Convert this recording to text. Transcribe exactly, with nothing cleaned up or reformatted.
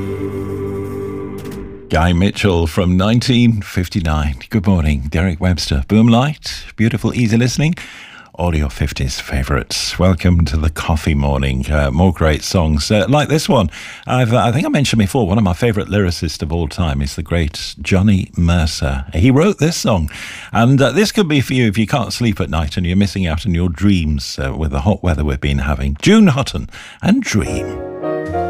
Guy Mitchell from nineteen fifty-nine. Good morning, Derek Webster. Boomlight, beautiful, easy listening. All your fifties favourites. Welcome to the coffee morning. Uh, more great songs uh, like this one. I've, uh, I think I mentioned before, one of my favourite lyricists of all time is the great Johnny Mercer. He wrote this song. And uh, this could be for you if you can't sleep at night and you're missing out on your dreams uh, with the hot weather we've been having. June Hutton and Dream.